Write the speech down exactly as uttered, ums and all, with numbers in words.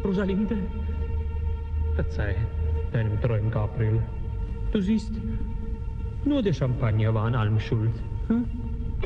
Rosalinde. Verzeih deinem treuen Gabriel. Du siehst, nur der Champagner war an allem schuld. Hm?